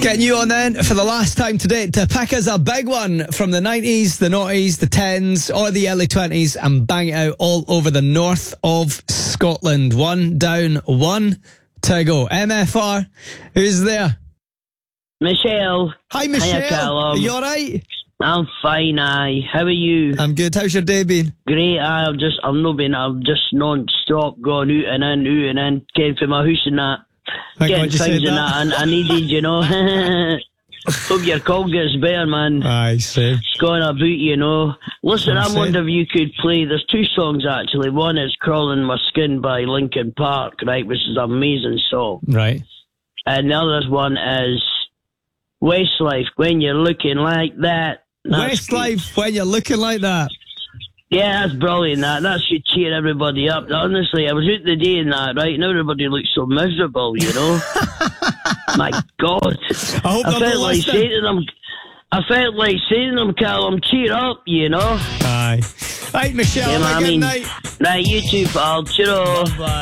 Getting you on then for the last time today to pick us a big one from the 90s, the noughties, the 10s, or the early 20s and bang it out all over the north of Scotland. One down, one to go. MFR, who's there? Michelle. Hi, Michelle. Hiya, Callum. Are you alright? I'm fine, aye. How are you? I'm good. How's your day been? Great, aye. I'm just non-stop going out and in, getting for my house and that. Getting things and that I needed, you know. Hope your call gets better, man. Aye, same. It's going about, you know. Listen, I wonder if you could play, there's two songs actually. One is Crawling My Skin by Linkin Park, right, which is an amazing song. Right. And the other one is Westlife, When You're Looking Like That. Westlife, When You're Looking Like That. Yeah, that's brilliant, that should cheer everybody up. Honestly, I was out the day in that, right, and everybody looked so miserable, you know. My God. I felt like saying to them, Callum, cheer up, you know. Aye. Right, Michelle, yeah, have a good night. Right, you too, pal. Cheerio. Bye-bye.